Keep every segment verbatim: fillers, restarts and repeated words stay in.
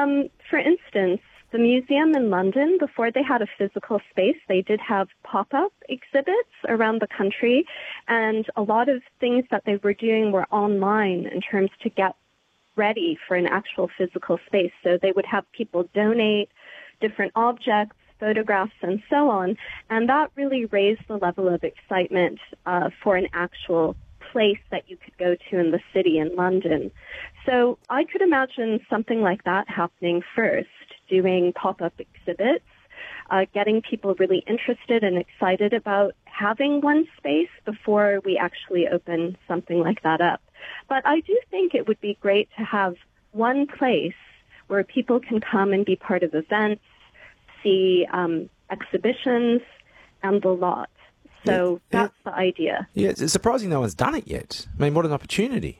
um, for instance, the museum in London, before they had a physical space, they did have pop-up exhibits around the country, and a lot of things that they were doing were online in terms to get ready for an actual physical space. So they would have people donate different objects, photographs, and so on, and that really raised the level of excitement uh, for an actual place that you could go to in the city in London. So I could imagine something like that happening first, doing pop-up exhibits, uh, getting people really interested and excited about having one space before we actually open something like that up. But I do think it would be great to have one place where people can come and be part of events, see um, exhibitions, and the lot. So yeah, that's yeah. the idea. Yeah, it's surprising no one's done it yet. I mean, what an opportunity.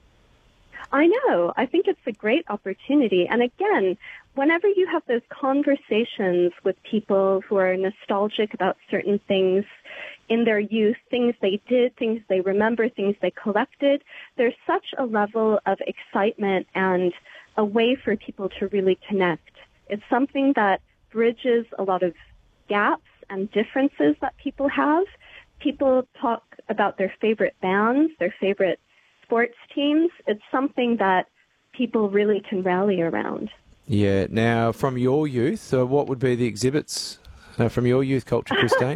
I know. I think it's a great opportunity. And again, whenever you have those conversations with people who are nostalgic about certain things in their youth, things they did, things they remember, things they collected, there's such a level of excitement and a way for people to really connect. It's something that bridges a lot of gaps and differences that people have. People talk about their favorite bands, their favorite sports teams. It's something that people really can rally around. Yeah. Now, from your youth, uh, what would be the exhibits uh, from your youth culture, Christine?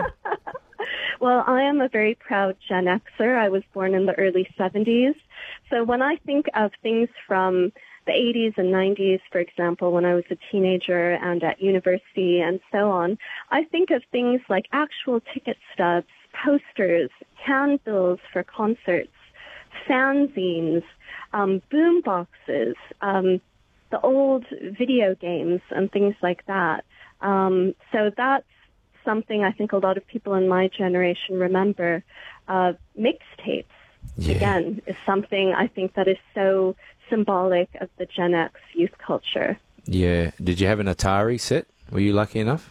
Well, I am a very proud Gen Xer. I was born in the early seventies. So when I think of things from the eighties and nineties, for example, when I was a teenager and at university and so on, I think of things like actual ticket stubs, posters, handbills for concerts, fanzines, um, boom boxes, um, the old video games and things like that. Um, so that's something I think a lot of people in my generation remember. Uh, mixtapes, yeah. again, is something I think that is so symbolic of the Gen X youth culture. Yeah. Did you have an Atari set? Were you lucky enough?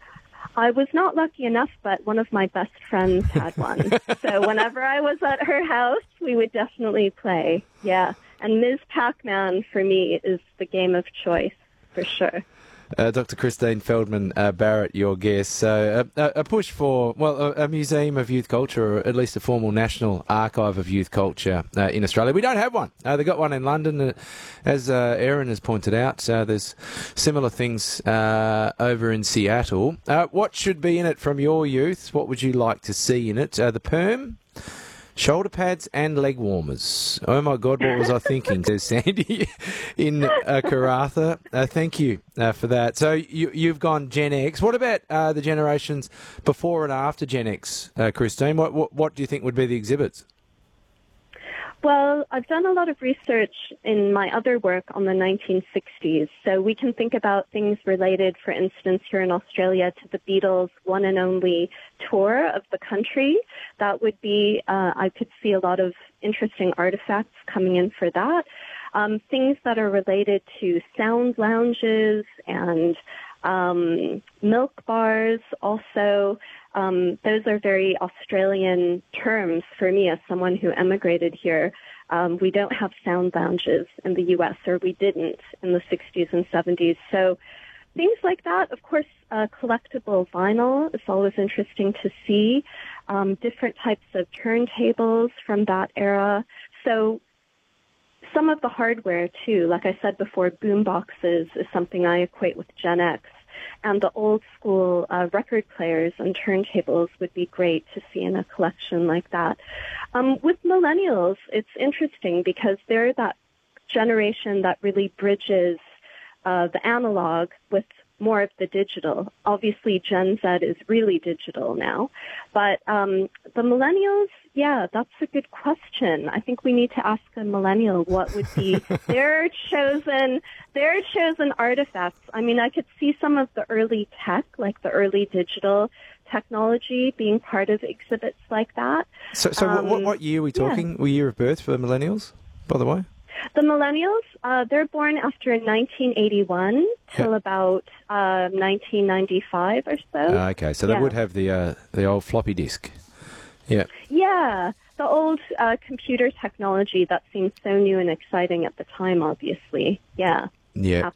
I was not lucky enough, but one of my best friends had one. So whenever I was at her house, we would definitely play. Yeah. And Miz Pac-Man, for me, is the game of choice, for sure. Uh, Doctor Christine Feldman uh, Barrett, your guest. So uh, a push for, well, a, a museum of youth culture, or at least a formal national archive of youth culture uh, in Australia. We don't have one. Uh, they've got one in London. Uh, as uh, Erin has pointed out, uh, there's similar things uh, over in Seattle. Uh, what should be in it from your youth? What would you like to see in it? Uh, the perm? Shoulder pads and leg warmers. Oh my God, what was I thinking? Says Sandy in uh, Karratha. Uh, thank you uh, for that. So you, you've gone Gen X. What about uh, the generations before and after Gen X, uh, Christine? What, what what do you think would be the exhibits? Well, I've done a lot of research in my other work on the nineteen sixties. So we can think about things related, for instance, here in Australia to the Beatles' one and only tour of the country. That would be, uh, I could see a lot of interesting artifacts coming in for that. Um, things that are related to sound lounges and um, milk bars also. Um, those are very Australian terms for me as someone who emigrated here. Um, we don't have sound lounges in the U S, or we didn't in the sixties and seventies. So things like that. Of course, uh, collectible vinyl is always interesting to see. Um, different types of turntables from that era. So some of the hardware, too, like I said before, boom boxes is something I equate with Gen X. And the old school uh, record players and turntables would be great to see in a collection like that. Um, with millennials, it's interesting because they're that generation that really bridges uh, the analog with more of the digital. Obviously, Gen Z is really digital now. But um, the millennials, yeah, that's a good question. I think we need to ask a millennial what would be their chosen their chosen artifacts. I mean, I could see some of the early tech, like the early digital technology, being part of exhibits like that. So, so um, what, what year are we talking? Yeah. What year of birth for the millennials, by the way? The millennials, uh, they're born after nineteen eighty-one till yep. about uh, nineteen ninety-five or so. Uh, okay, so yeah. they would have the uh, the old floppy disk. Yeah. Yeah, the old uh, computer technology that seemed so new and exciting at the time, obviously. Yeah. Yeah.